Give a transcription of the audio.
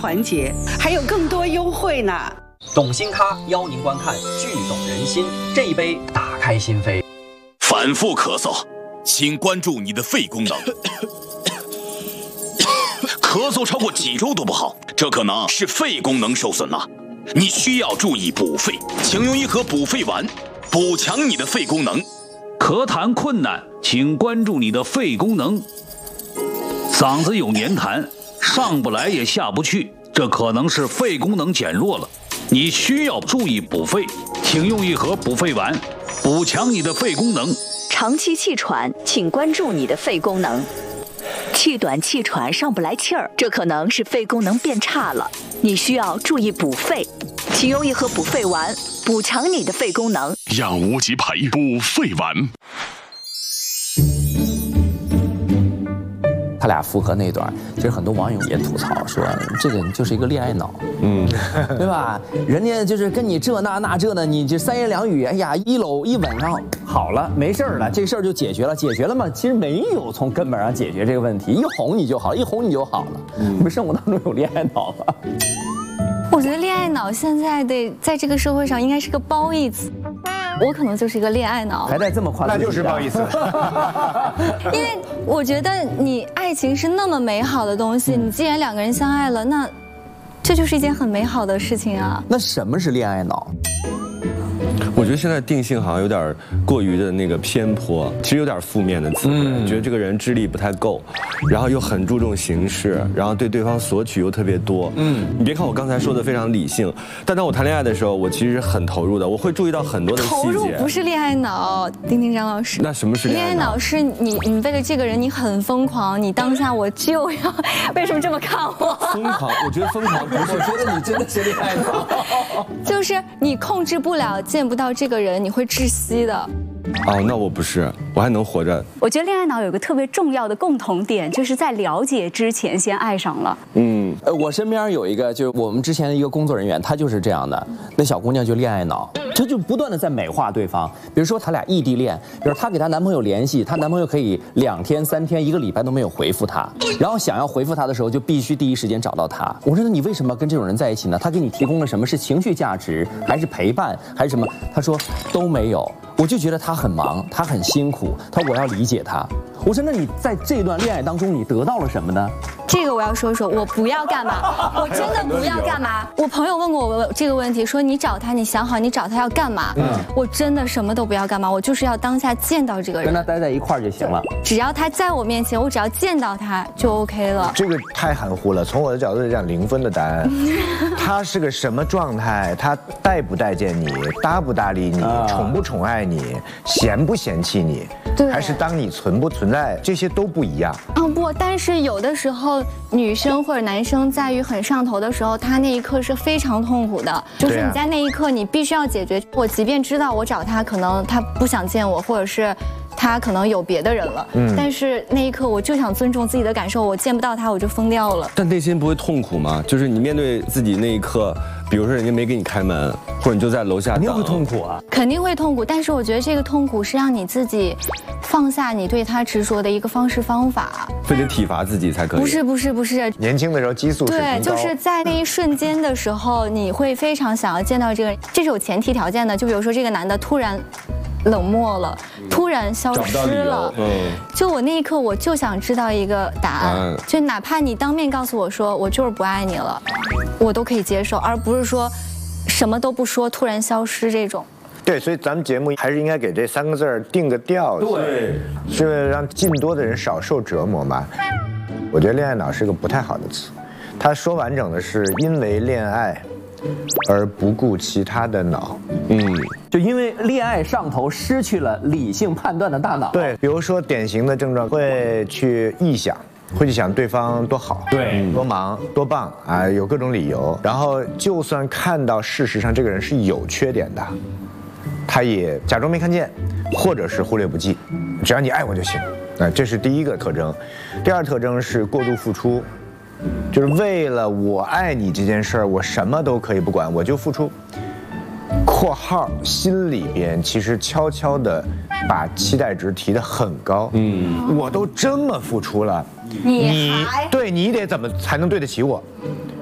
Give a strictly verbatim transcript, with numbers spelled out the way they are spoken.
团结，还有更多优惠呢。 懂新咖邀您观看剧懂人心，这一杯打开心扉。 反复咳嗽，请关注你的肺功能。咳嗽超过几周都不好，这可能是肺功能受损了。你需要注意补肺，请用一盒补肺丸，补强你的肺功能。 咳痰困难，请关注你的肺功能。嗓子有黏痰，上不来也下不去，这可能是肺功能减弱了。你需要注意补肺，请用一盒补肺丸，补强你的肺功能。 长期气喘，请关注你的肺功能。气短气喘上不来气儿，这可能是肺功能变差了，你需要注意补肺，请用一盒补肺丸，补强你的肺功能。 养无极培补肺丸。 他俩复合那段，其实很多网友也吐槽说，这个就是一个恋爱脑，嗯，对吧？人家就是跟你这那那这的，你这三言两语，哎呀，一搂一吻上好了，没事了，这事儿就解决了，解决了吗？其实没有从根本上解决这个问题，一哄你就好了，一哄你就好了。你们生活当中有恋爱脑吗？ 我觉得恋爱脑现在得在这个社会上应该是个褒义词。我可能就是一个恋爱脑， 还带这么夸张， 那就是不好意思。 因为我觉得你爱情是那么美好的东西，你既然两个人相爱了，那这就是一件很美好的事情啊。 那什么是恋爱脑？ 我觉得现在定性好像有点过于的那个偏颇，其实有点负面的词汇，嗯、觉得这个人智力不太够，然后又很注重形式，然后对对方索取又特别多。嗯，你别看我刚才说的非常理性，但当我谈恋爱的时候，我其实很投入的，我会注意到很多的细节。 投入不是恋爱脑，丁丁张老师。 那什么是恋爱脑？ 恋爱脑是你，你为了这个人你很疯狂，你当下我就要，为什么这么看我？ 疯狂，我觉得疯狂不是， 我觉得你真的是恋爱脑， 就是你控制不了，见不到这个人，你会窒息的。 哦，那我不是，我还能活着。 我觉得恋爱脑有个特别重要的共同点，就是在了解之前先爱上了。 嗯，呃，我身边有一个，就是我们之前的一个工作人员，她就是这样的。那小姑娘就恋爱脑，她就不断的在美化对方。比如说她俩异地恋，比如她给她男朋友联系，她男朋友可以两天、三天、一个礼拜都没有回复她，然后想要回复她的时候，就必须第一时间找到她。我说那你为什么跟这种人在一起呢？他给你提供了什么？是情绪价值，还是陪伴，还是什么？她说都没有。我就觉得他很忙，他很辛苦，他说我要理解他。我说那你在这段恋爱当中，你得到了什么呢？ 这个我要说说，我不要干嘛，我真的不要干嘛。我朋友问过我这个问题，说你找他，你想好你找他要干嘛？嗯，我真的什么都不要干嘛，我就是要当下见到这个人， 跟他待在一块儿就行了。 只要他在我面前，我只要见到他就 OK 了。 这个太含糊了，从我的角度来讲，零分的答案。他是个什么状态？他待不待见你？搭不搭理你？啊、宠不宠爱你？嫌不嫌弃你？ 对， 还是当你存不存在？这些都不一样。 嗯，不，但是有的时候女生或者男生在于很上头的时候，他那一刻是非常痛苦的，就是你在那一刻你必须要解决。我即便知道我找他，可能他不想见我，或者是他可能有别的人了，嗯，但是那一刻我就想尊重自己的感受，我见不到他我就疯掉了。 但内心不会痛苦吗？就是你面对自己那一刻，比如说人家没给你开门，或者你就在楼下等， 肯定会痛苦啊， 肯定会痛苦。但是我觉得这个痛苦是让你自己放下你对他执着的一个方式方法， 非得体罚自己才可以。 不是不是不是， 年轻的时候激素是对，就是在那一瞬间的时候，你会非常想要见到这个人，这是有前提条件的。就比如说这个男的突然冷漠了，突然消失了，嗯，就我那一刻我就想知道一个答案，嗯、就哪怕你当面告诉我说我就是不爱你了，我都可以接受，而不是说什么都不说突然消失这种。 对，所以咱们节目还是应该给这三个字儿定个调子， 对， 是为了让尽多的人少受折磨嘛。我觉得恋爱脑是个不太好的词，它说完整的是因为恋爱而不顾其他的脑， 嗯，就因为恋爱上头，失去了理性判断的大脑。 对，比如说典型的症状会去臆想。会去想对方多好， 对， 多忙，多棒啊，有各种理由。然后就算看到事实上这个人是有缺点的，他也假装没看见，或者是忽略不计。只要你爱我就行，啊，这是第一个特征。第二特征是过度付出，就是为了我爱你这件事儿，我什么都可以不管，我就付出。括号心里边其实悄悄的把期待值提得很高，嗯，我都这么付出了， 你还对你得怎么才能对得起我？